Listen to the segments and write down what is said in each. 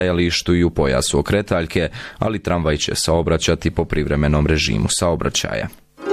stajalištu i u pojasu okretaljke, ali tramvaj će saobraćati po privremenom režimu saobraćaja.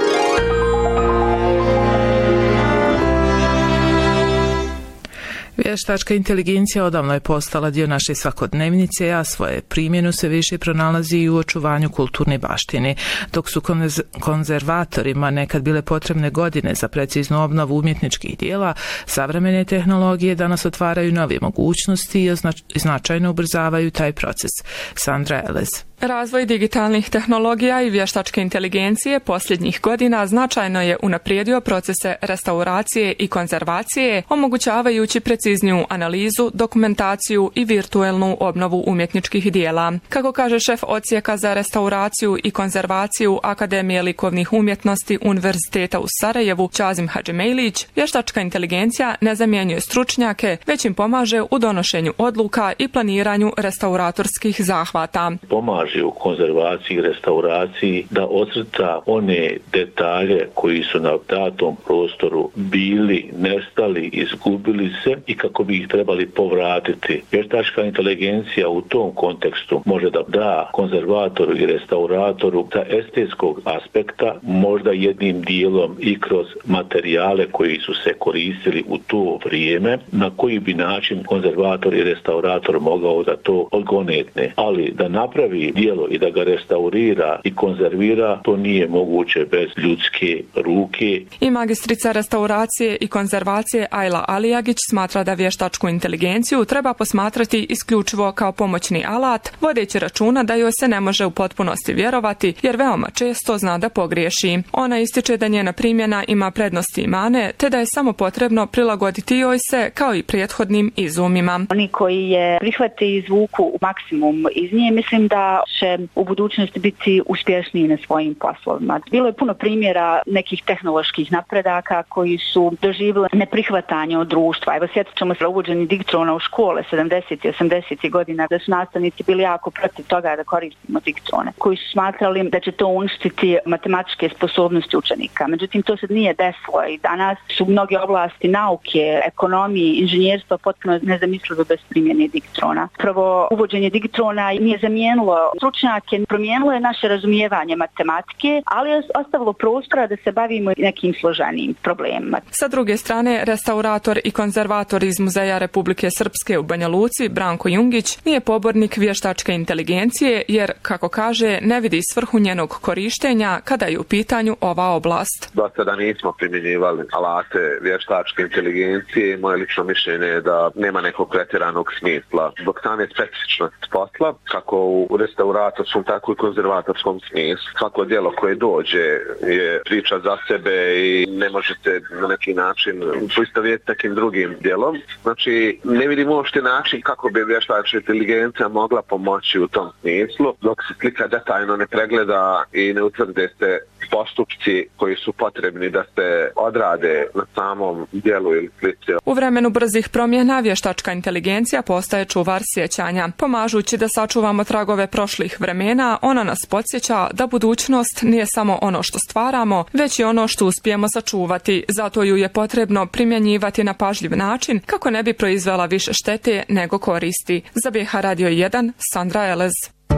Vještačka inteligencija odavno je postala dio naše svakodnevnice, a svoje primjenu se više pronalazi i u očuvanju kulturne baštine. Dok su konzervatorima nekad bile potrebne godine za preciznu obnovu umjetničkih dijela, savremene tehnologije danas otvaraju nove mogućnosti i značajno ubrzavaju taj proces. Sandra Elez. Razvoj digitalnih tehnologija i vještačke inteligencije posljednjih godina značajno je unaprijedio procese restauracije i konzervacije, omogućavajući precizniju analizu, dokumentaciju i virtuelnu obnovu umjetničkih dijela. Kako kaže šef odsjeka za restauraciju i konzervaciju Akademije likovnih umjetnosti Univerziteta u Sarajevu, Čazim Hadžimejlić, vještačka inteligencija ne zamjenjuje stručnjake, već im pomaže u donošenju odluka i planiranju restauratorskih zahvata. U konzervaciji i restauraciji da ocrta one detalje koji su na datom prostoru bili, nestali, izgubili se i kako bi ih trebali povratiti. Vještačka inteligencija u tom kontekstu može da da konzervatoru i restauratoru sa estetskog aspekta, možda jednim dijelom i kroz materijale koji su se koristili u to vrijeme, na koji bi način konzervator i restaurator mogao da to odgonetne. Ali da napravi dijelo i da ga restaurira i konzervira, to nije moguće bez ljudske ruke. I magistrica restauracije i konzervacije Ajla Alijagić smatra da vještačku inteligenciju treba posmatrati isključivo kao pomoćni alat, vodeći računa da joj se ne može u potpunosti vjerovati, jer veoma često zna da pogriješi. Ona ističe da njena primjena ima prednosti i mane, te da je samo potrebno prilagoditi joj se kao i prethodnim izumima. Oni koji je prihvate i izvuku maksimum iz nje, mislim da će u budućnosti biti uspješniji na svojim poslovima. Bilo je puno primjera nekih tehnoloških napredaka koji su doživjeli neprihvatanje od društva. Evo, sjetit ćemo se uvođenje digitrona u škole 70. i 80. godina, da su nastavnici bili jako protiv toga da koristimo digitrone, koji su smatrali da će to uništiti matematičke sposobnosti učenika. Međutim, to se nije desilo i danas su mnoge oblasti nauke, ekonomije, inženjerstva potpuno nezamislivo bez primjene digitrona. Prvo, uvođenje digitrona nije zamijenilo stručnjake, promijenilo je naše razumijevanje matematike, ali je ostavilo prostora da se bavimo nekim složenijim problemima. Sa druge strane, restaurator i konzervator iz Muzeja Republike Srpske u Banja Luci, Branko Jungić, nije pobornik vještačke inteligencije, jer, kako kaže, ne vidi svrhu njenog korištenja kada je u pitanju ova oblast. Do sada nismo primjenjivali alate vještačke inteligencije. Moje lično mišljenje je da nema nekog pretjeranog smisla. Zbog same specifičnosti posla, kako u restauratorskom, tako i konzervatorskom smislu. Svako djelo koje dođe je priča za sebe i ne možete na neki način poistovjetiti nekim drugim djelom. Znači, ne vidimo uopšte način kako bi vještačka inteligencija mogla pomoći u tom smislu, dok se slika detaljno ne pregleda i ne utvrde se postupci koji su potrebni da se odrade na samom djelu ili slici. U vremenu brzih promjena vještačka inteligencija postaje čuvar sjećanja. Pomažući da sačuvamo tragove prošlih vremena, ona nas podsjeća da budućnost nije samo ono što stvaramo, već i ono što uspijemo sačuvati. Zato ju je potrebno primjenjivati na pažljiv način kako ne bi proizvela više štete nego koristi. Za BH Radio 1, Sandra Elez.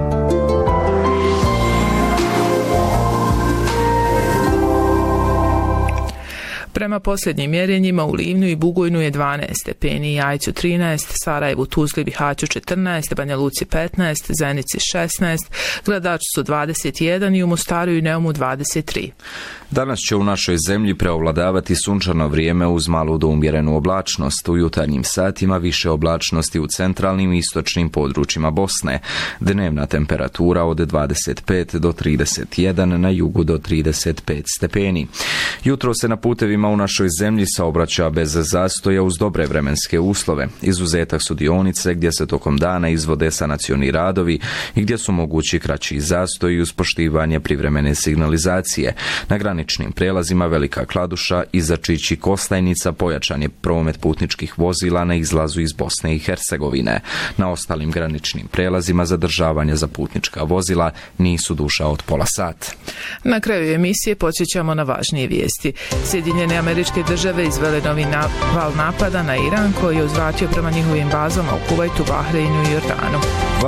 Prema posljednjim mjerenjima u Livnu i Bugojnu je 12 stepeni, Jajcu 13, Sarajevu, Tuzli, Bihaću 14, Banja Luci 15, Zenici 16, Gladaču su 21 i u Mostaru i Neumu 23. Danas će u našoj zemlji preovladavati sunčano vrijeme uz malu do umjerenu oblačnost. U jutarnjim satima više oblačnosti u centralnim i istočnim područjima Bosne. Dnevna temperatura od 25 do 31, na jugu do 35 stepeni. Jutro se na putevima u našoj zemlji saobraća bez zastoja uz dobre vremenske uslove. Izuzetak su dionice gdje se tokom dana izvode sanacioni radovi i gdje su mogući kraći zastoji uz poštivanje privremene signalizacije. Na graničnim prijelazima Velika Kladuša, Izačić i Kostajnica pojačan je promet putničkih vozila na izlazu iz Bosne i Hercegovine. Na ostalim graničnim prijelazima zadržavanja za putnička vozila nisu duža od pola sata. Na kraju emisije podsjećamo na važnije vijesti. Sjedinjene Američke Države izvele novi val napada na Iran koji je uzvratio prema njihovim bazama u Kuvajtu, Bahreinu i Jordanu.